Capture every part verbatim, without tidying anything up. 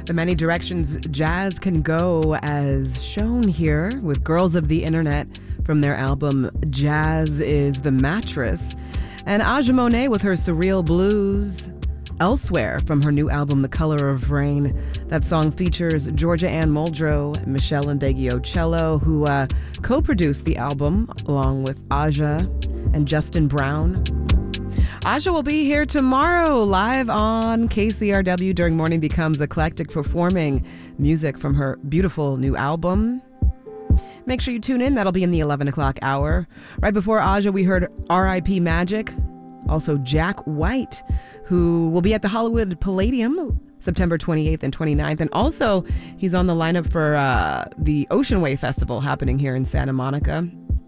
The many directions jazz can go, as shown here with Girls of the Internet from their album Jazz is the Mattress, and Aja Monet with her Surreal Blues. Elsewhere from her new album The Color of Rain. That song features Georgia Ann Muldrow, Michelle Ndegeocello, who uh, co-produced the album along with Aja and Justin Brown. Aja will be here tomorrow live on K C R W during Morning Becomes Eclectic, performing music from her beautiful new album. Make sure you tune in. That'll be in the eleven o'clock hour. Right before Aja, we heard R I P Magic, also Jack White, who will be at the Hollywood Palladium September twenty-eighth and twenty-ninth. And also, he's on the lineup for uh, the Ocean Way Festival happening here in Santa Monica.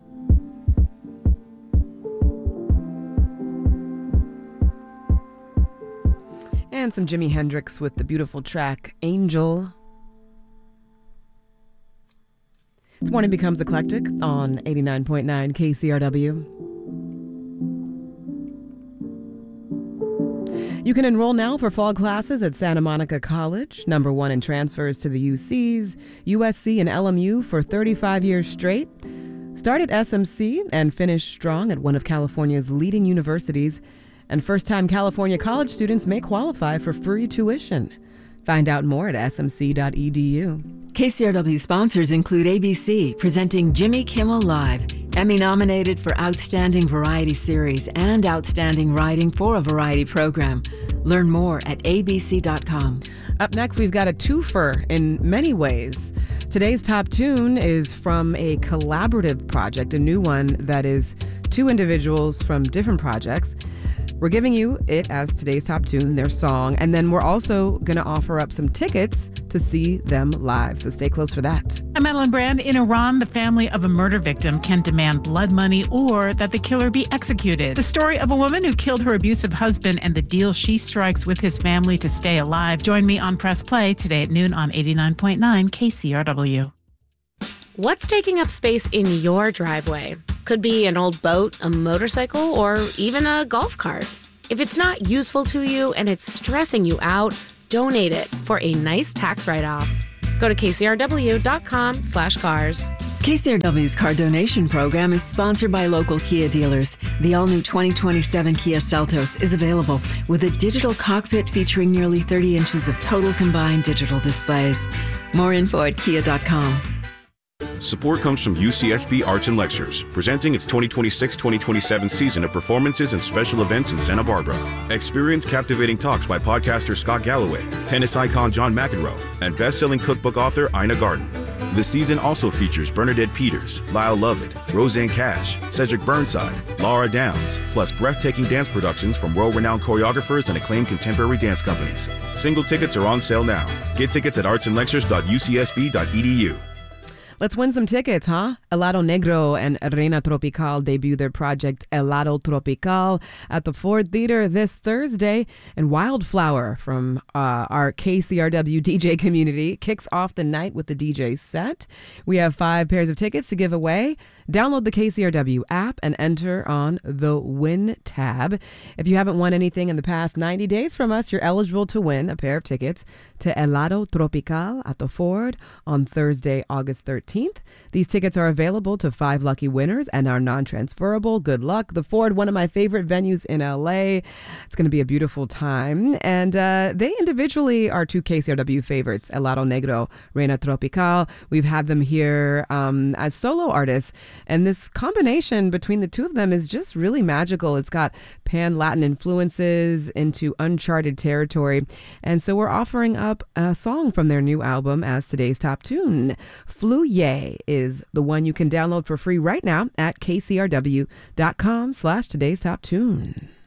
And some Jimi Hendrix with the beautiful track Angel. It's Morning Becomes Eclectic on eighty-nine point nine K C R W. You can enroll now for fall classes at Santa Monica College, number one in transfers to the U Cs, U S C, and L M U for thirty-five years straight. Start at S M C and finish strong at one of California's leading universities. And first-time California college students may qualify for free tuition. Find out more at s m c dot e d u. K C R W sponsors include A B C, presenting Jimmy Kimmel Live, Emmy-nominated for Outstanding Variety Series and Outstanding Writing for a Variety Program. Learn more at a b c dot com. Up next, we've got a twofer in many ways. Today's top tune is from a collaborative project, a new one that is two individuals from different projects. We're giving you it as today's top tune, their song, and then we're also going to offer up some tickets to see them live, so stay close for that. I'm Madeline Brand. In Iran, the family of a murder victim can demand blood money or that the killer be executed. The story of a woman who killed her abusive husband and the deal she strikes with his family to stay alive. Join me on Press Play today at noon on eighty-nine point nine K C R W. What's taking up space in your driveway? Could be an old boat, a motorcycle, or even a golf cart. If it's not useful to you and it's stressing you out, donate it for a nice tax write-off. Go to k c r w dot com slash cars. K C R W's car donation program is sponsored by local Kia dealers. The all-new twenty twenty-seven Kia Seltos is available with a digital cockpit featuring nearly thirty inches of total combined digital displays. More info at kia dot com. Support comes from U C S B Arts and Lectures, presenting its twenty twenty-six twenty twenty-seven season of performances and special events in Santa Barbara. Experience captivating talks by podcaster Scott Galloway, tennis icon John McEnroe, and best-selling cookbook author Ina Garten. The season also features Bernadette Peters, Lyle Lovett, Roseanne Cash, Cedric Burnside, Laura Downs, plus breathtaking dance productions from world-renowned choreographers and acclaimed contemporary dance companies. Single tickets are on sale now. Get tickets at arts and lectures dot u c s b dot e d u. Let's win some tickets, huh? Helado Negro and Reina Tropical debut their project Helado Tropical at the Ford Theater this Thursday. And Wildflower from uh, our K C R W D J community kicks off the night with the D J set. We have five pairs of tickets to give away. Download the K C R W app and enter on the Win tab. If you haven't won anything in the past ninety days from us, you're eligible to win a pair of tickets to Helado Tropical at the Ford on Thursday, August thirteenth. These tickets are available to five lucky winners and are non-transferable. Good luck. The Ford, one of my favorite venues in L A. It's going to be a beautiful time. And uh, they individually are two K C R W favorites, Helado Negro, Reina Tropical. We've had them here um, as solo artists. And this combination between the two of them is just really magical. It's got pan-Latin influences into uncharted territory. And so we're offering up a song from their new album as today's top tune. Fluye is the one you can download for free right now at k c r w dot com slash today's top tune.